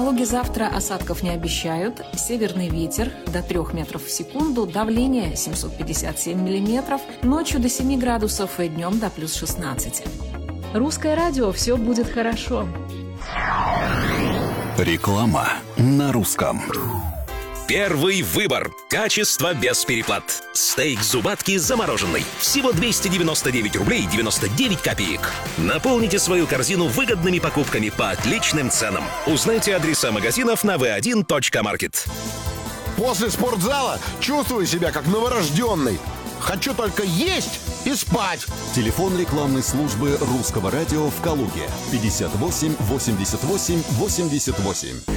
Калуге завтра осадков не обещают. Северный ветер до 3 метров в секунду, давление 757 миллиметров, ночью до 7 градусов и днем до плюс 16. Русское радио, все будет хорошо. Реклама на русском. Первый выбор. Качество без переплат. Стейк Зубатки замороженный. Всего 299 рублей 99 копеек. Наполните свою корзину выгодными покупками по отличным ценам. Узнайте адреса магазинов на v1.market. После спортзала чувствую себя как новорожденный. Хочу только есть и спать. Телефон рекламной службы Русского радио в Калуге. 58 88 88.